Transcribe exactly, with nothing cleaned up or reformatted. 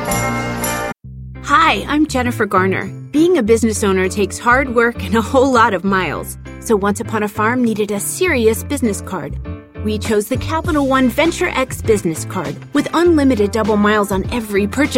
Hi, I'm Jennifer Garner. Being a business owner takes hard work and a whole lot of miles. So Once Upon a Farm needed a serious business card. We chose the Capital One Venture X business card with unlimited double miles on every purchase